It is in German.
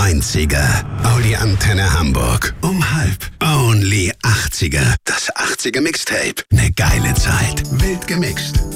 90er. Audi Antenne Hamburg. Um halb. Only 80er. Das 80er Mixtape. Ne geile Zeit. Wild gemixt.